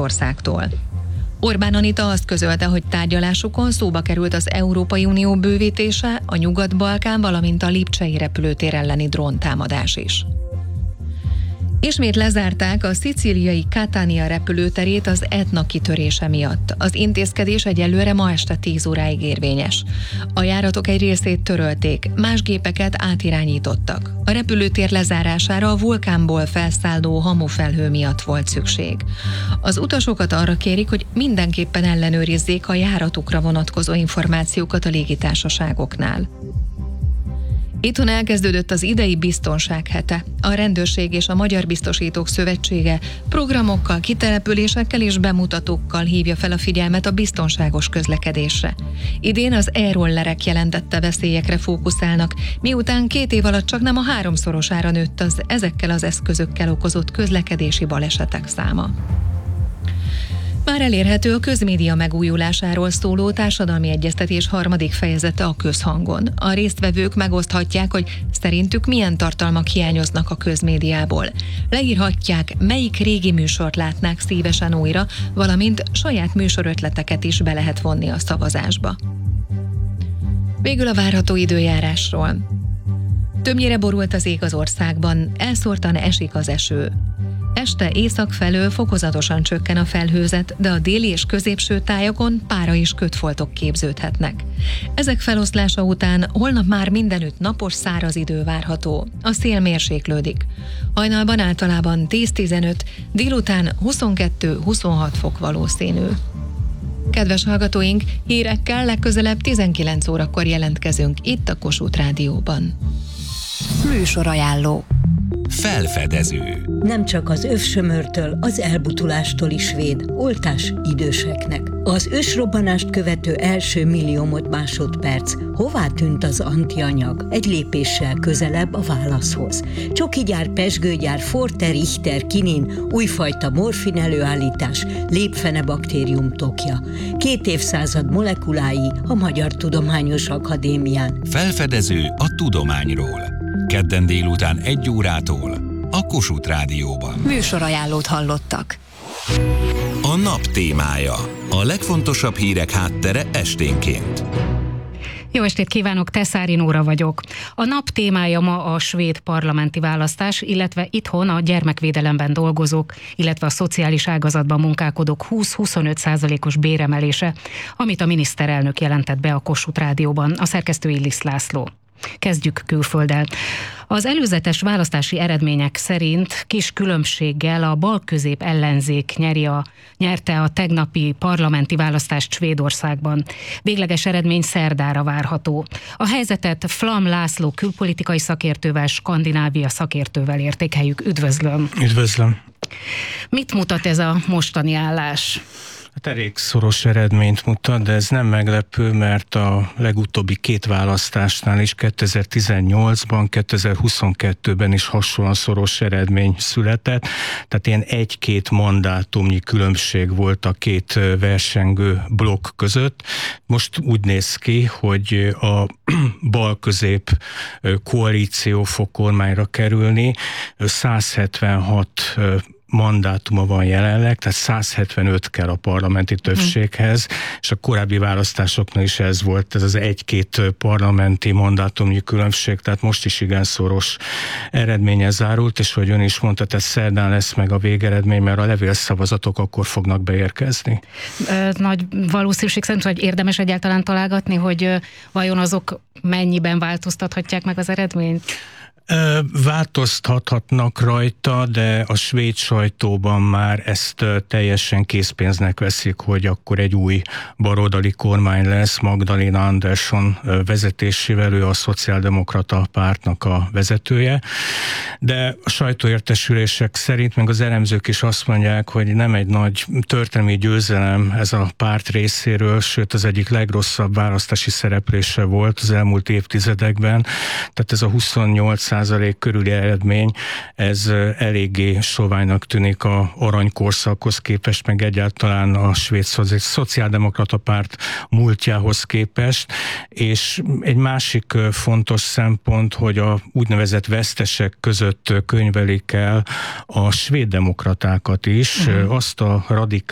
Oroszországtól. Orbán Anita azt közölte, hogy tárgyalásukon szóba került az Európai Unió bővítése, a Nyugat-Balkán, valamint a lipcsei repülőtér elleni dróntámadás is. Ismét lezárták a szicíliai Catania repülőterét az Etna kitörése miatt. Az intézkedés egyelőre ma este 10 óráig érvényes. A járatok egy részét törölték, más gépeket átirányítottak. A repülőtér lezárására a vulkánból felszálló hamufelhő miatt volt szükség. Az utasokat arra kérik, hogy mindenképpen ellenőrizzék a járatukra vonatkozó információkat a légitársaságoknál. Itthon elkezdődött az idei biztonság hete. A Rendőrség és a Magyar Biztosítók Szövetsége programokkal, kitelepülésekkel és bemutatókkal hívja fel a figyelmet a biztonságos közlekedésre. Idén az e-rollerek jelentette veszélyekre fókuszálnak, miután 2 év alatt csaknem a 3-szorosára nőtt az ezekkel az eszközökkel okozott közlekedési balesetek száma. Már elérhető a közmédia megújulásáról szóló társadalmi egyeztetés 3. fejezete a Közhangon. A résztvevők megoszthatják, hogy szerintük milyen tartalmak hiányoznak a közmédiából. Leírhatják, melyik régi műsort látnák szívesen újra, valamint saját műsorötleteket is be lehet vonni a szavazásba. Végül a várható időjárásról. Többnyire borult az ég az országban, elszórtan esik az eső. Este észak felől fokozatosan csökken a felhőzet, de a déli és középső tájakon pára és kötfoltok képződhetnek. Ezek feloszlása után holnap már mindenütt napos, száraz idő várható. A szél mérséklődik. Hajnalban általában 10-15, délután 22-26 fok valószínű. Kedves hallgatóink, hírekkel legközelebb 19 órakor jelentkezünk itt a Kossuth Rádióban. Műsorajánló. Felfedező. Nem csak az övsömörtől, az elbutulástól is véd, oltás időseknek. Az ősrobbanást követő első milliómod másodperc. Hová tűnt az antianyag? Egy lépéssel közelebb a válaszhoz. Csokigyár, pezsgőgyár, Forte, Richter, Kinin, újfajta morfin előállítás, lépfenebaktérium tokja. 2 évszázad molekulái a Magyar Tudományos Akadémián. Felfedező a tudományról. Kedden délután 1 órától a Kossuth Rádióban. Műsorajánlót hallottak. A nap témája. A legfontosabb hírek háttere esténként. Jó estét kívánok, Teszári Nóra vagyok. A nap témája ma a svéd parlamenti választás, illetve itthon a gyermekvédelemben dolgozók, illetve a szociális ágazatban munkálkodók 20-25%-os béremelése, amit a miniszterelnök jelentett be a Kossuth Rádióban, a szerkesztő Illis László. Kezdjük külfölddel. Az előzetes választási eredmények szerint kis különbséggel a balközép ellenzék nyerte a tegnapi parlamenti választást Svédországban. Végleges eredmény szerdára várható. A helyzetet Flam László külpolitikai szakértővel, Skandinávia szakértővel értékeljük. Üdvözlöm! Üdvözlöm! Mit mutat ez a mostani állás? Hát elég szoros eredményt mutat, de ez nem meglepő, mert a legutóbbi 2 választásnál is 2018-ban, 2022-ben is hasonlóan szoros eredmény született, tehát ilyen 1-2 mandátumnyi különbség volt a 2 versengő blokk között. Most úgy néz ki, hogy a bal-közép koalíció fog kormányra kerülni, 176 mandátuma van jelenleg, tehát 175 kell a parlamenti többséghez, és a korábbi választásoknál is ez volt, ez az 1-2 parlamenti mandátumnyi különbség, tehát most is igen szoros eredménye zárult, és hogy ön is mondta, tehát szerdán lesz meg a végeredmény, mert a levélszavazatok akkor fognak beérkezni. Nagy valószínűség szerint, hogy érdemes egyáltalán találgatni, hogy vajon azok mennyiben változtathatják meg az eredményt? Változtathatnak rajta, de a svéd sajtóban már ezt teljesen készpénznek veszik, hogy akkor egy új baloldali kormány lesz, Magdalena Andersson vezetésével, ő a szociáldemokrata pártnak a vezetője. De a sajtóértesülések szerint, meg az elemzők is azt mondják, hogy nem egy nagy történelmi győzelem ez a párt részéről, sőt az egyik legrosszabb választási szereplése volt az elmúlt évtizedekben. Tehát ez a 28% körüli eredmény, ez eléggé soványnak tűnik a aranykorszakhoz képest, meg egyáltalán a svéd szociáldemokrata párt múltjához képest, és egy másik fontos szempont, hogy a úgynevezett vesztesek között könyvelik el a svéd demokratákat is, azt a